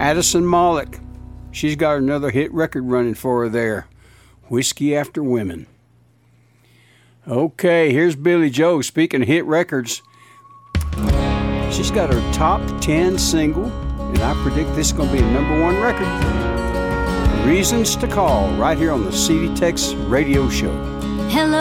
Addison Malik, she's got another hit record running for her there, Whiskey After Women. Okay, here's Billy Joe. Speaking of hit records, she's got her top 10 single, and I predict this is going to be a #1 record. Reasons to Call, right here on the CD Tex Radio Show. Hello.